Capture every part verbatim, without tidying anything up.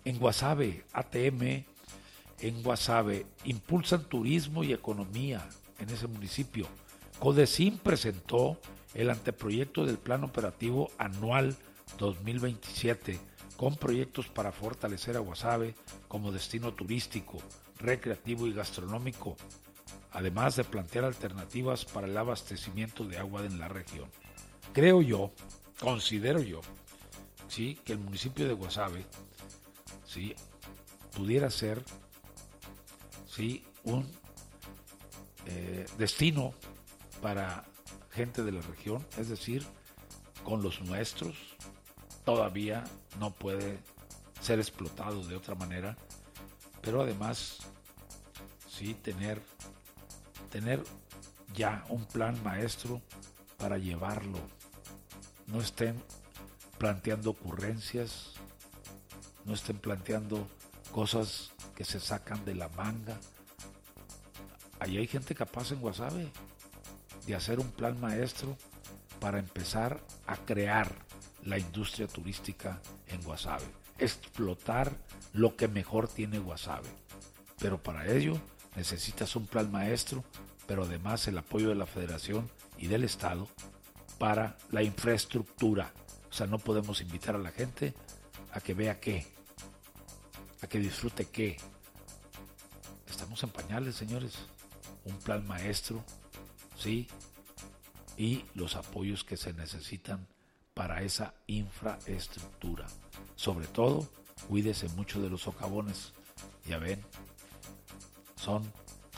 En Guasave, A T M, en Guasave, impulsan turismo y economía en ese municipio. Codecim presentó el anteproyecto del Plan Operativo Anual dos mil veintisiete, con proyectos para fortalecer a Guasave como destino turístico, recreativo y gastronómico, además de plantear alternativas para el abastecimiento de agua en la región. Creo yo, considero yo, sí, que el municipio de Guasave, sí, pudiera ser, sí, un eh, destino para gente de la región, es decir, con los nuestros. Todavía no puede ser explotado de otra manera, pero además sí tener, tener ya un plan maestro para llevarlo. No estén planteando ocurrencias, no estén planteando cosas que se sacan de la manga. Ahí hay gente capaz en Guasave de hacer un plan maestro para empezar a crear la industria turística en Guasave, explotar lo que mejor tiene Guasave. Pero para ello necesitas un plan maestro, pero además el apoyo de la Federación y del Estado para la infraestructura. O sea, no podemos invitar a la gente a que vea qué, a que disfrute qué. Estamos en pañales, señores. Un plan maestro, sí, y los apoyos que se necesitan para esa infraestructura. Sobre todo, cuídese mucho de los socavones. Ya ven, son,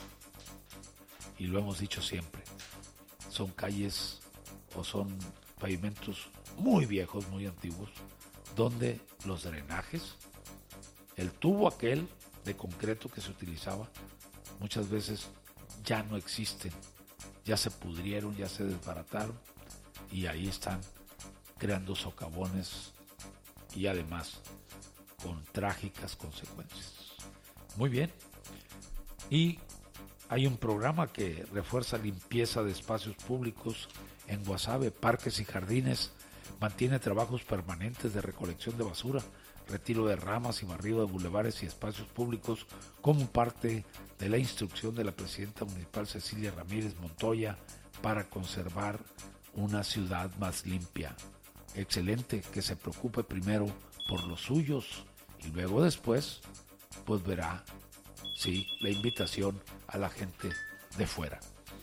y lo hemos dicho siempre, son calles o son pavimentos muy viejos, muy antiguos, donde los drenajes, el tubo aquel de concreto que se utilizaba, muchas veces ya no existen, ya se pudrieron, ya se desbarataron, y ahí están creando socavones y además con trágicas consecuencias. Muy bien. Y hay un programa que refuerza limpieza de espacios públicos en Guasave, parques y jardines, mantiene trabajos permanentes de recolección de basura, retiro de ramas y barrido de bulevares y espacios públicos como parte de la instrucción de la presidenta municipal Cecilia Ramírez Montoya para conservar una ciudad más limpia. Excelente, que se preocupe primero por los suyos y luego después pues verá, sí, la invitación a la gente de fuera.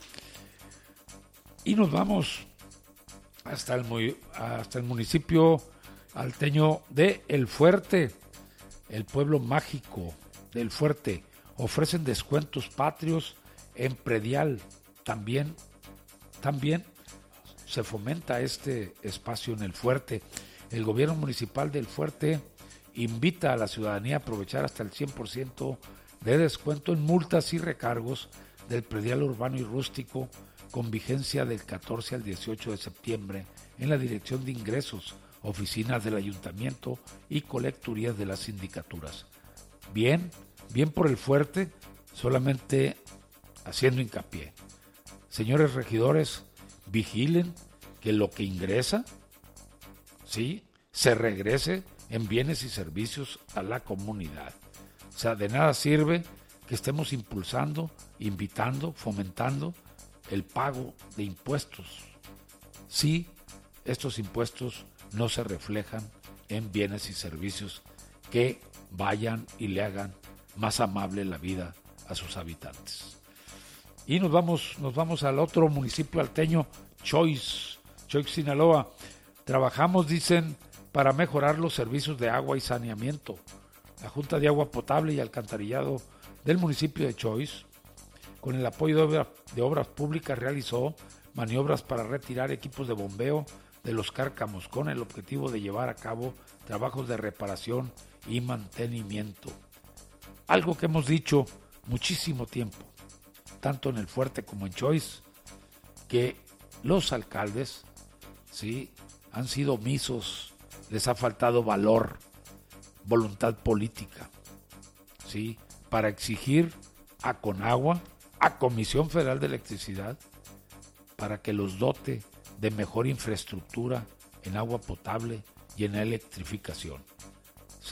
Y nos vamos hasta el, muy, hasta el municipio alteño de El Fuerte, el pueblo mágico del Fuerte. Ofrecen descuentos patrios en predial. También, también se fomenta este espacio en El Fuerte. El gobierno municipal del Fuerte invita a la ciudadanía a aprovechar hasta el cien por ciento de descuento en multas y recargos del predial urbano y rústico con vigencia del catorce al dieciocho de septiembre en la Dirección de Ingresos, oficinas del Ayuntamiento y colecturías de las sindicaturas. Bien, bien por El Fuerte, solamente haciendo hincapié. Señores regidores, vigilen que lo que ingresa, sí, se regrese en bienes y servicios a la comunidad. O sea, de nada sirve que estemos impulsando, invitando, fomentando el pago de impuestos si estos impuestos no se reflejan en bienes y servicios que vayan y le hagan más amable la vida a sus habitantes. Y nos vamos, nos vamos al otro municipio alteño, Choix, Choix, Sinaloa. Trabajamos, dicen, para mejorar los servicios de agua y saneamiento. La Junta de Agua Potable y Alcantarillado del municipio de Choix, con el apoyo de, obra, de obras públicas, realizó maniobras para retirar equipos de bombeo de los cárcamos con el objetivo de llevar a cabo trabajos de reparación y mantenimiento. Algo que hemos dicho muchísimo tiempo, tanto en El Fuerte como en Choix, que los alcaldes, sí, han sido omisos, les ha faltado valor, voluntad política, sí, para exigir a Conagua, a Comisión Federal de Electricidad, para que los dote de mejor infraestructura en agua potable y en electrificación.